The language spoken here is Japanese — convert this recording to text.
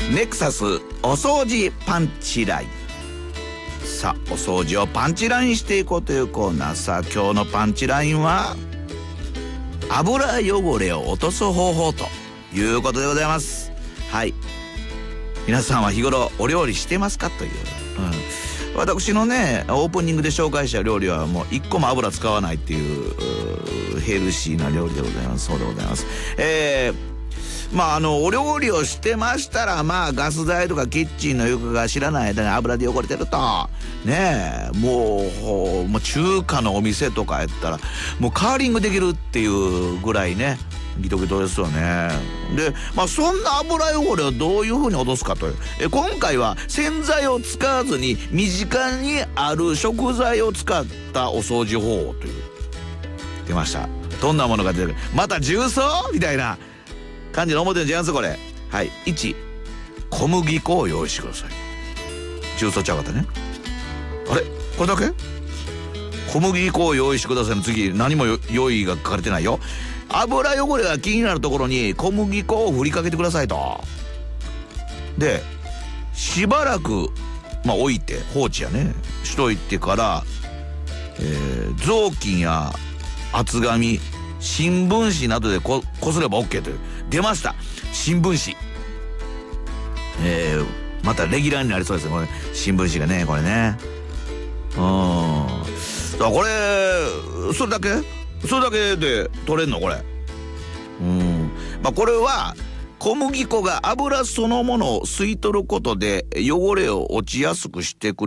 ネクサスお掃除パンチライン。さあお掃除をパンチラインしていこうというコーナー。さあ今日のパンチラインは油汚れを落とす方法ということでございます。はい、皆さんは日頃お料理してますかという、私のねオープニングで紹介した料理はもう一個も油使わないっていうヘルシーな料理でございます。そうでございます。お料理をしてましたらガス台とかキッチンの床が知らない間に油で汚れてるとねえ、もう中華のお店とかやったらもうカーリングできるっていうぐらいねギトギトですよね。でそんな油汚れをどういう風に落とすかという、今回は洗剤を使わずに身近にある食材を使ったお掃除方法という、出ました。どんなものが出てくる、また重曹みたいな感じの思ってるんじゃないですかこれ。はい、1、小麦粉を用意してください。重曹ちゃうかったね。あれこれだけ小麦粉を用意してくださいの次何も用意が書かれてないよ。油汚れが気になるところに小麦粉を振りかけてくださいと。でしばらく置いて放置やねしといてから、雑巾や厚紙新聞紙などでこすれば OK という。出ました、新聞紙。またレギュラーになりそうですねこれ、新聞紙がねこれね。これそれだけで取れんのこれ。これは小麦粉が油そのものを吸い取ることで汚れを落ちやすくしてく